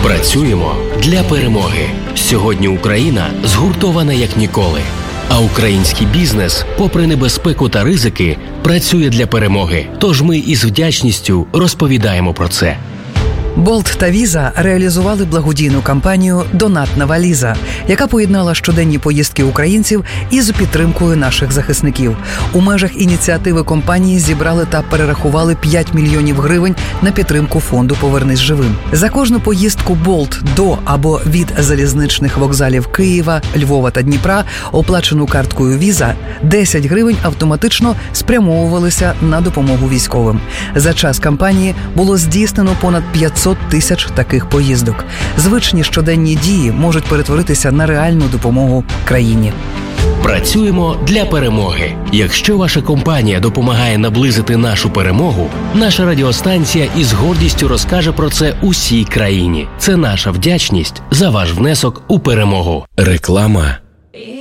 Працюємо для перемоги. Сьогодні Україна згуртована як ніколи. А український бізнес, попри небезпеку та ризики, працює для перемоги. Тож ми із вдячністю розповідаємо про це. Болт та Віза реалізували благодійну кампанію «Донатна валіза», яка поєднала щоденні поїздки українців із підтримкою наших захисників. У межах ініціативи компанії зібрали та перерахували 5 мільйонів гривень на підтримку фонду «Повернись живим». За кожну поїздку Болт до або від залізничних вокзалів Києва, Львова та Дніпра, оплачену карткою Віза, 10 гривень автоматично спрямовувалися на допомогу військовим. За час кампанії було здійснено понад 500 тисяч таких поїздок. Звичні щоденні дії можуть перетворитися на реальну допомогу країні. Працюємо для перемоги. Якщо ваша компанія допомагає наблизити нашу перемогу, наша радіостанція із гордістю розкаже про це усій країні. Це наша вдячність за ваш внесок у перемогу. Реклама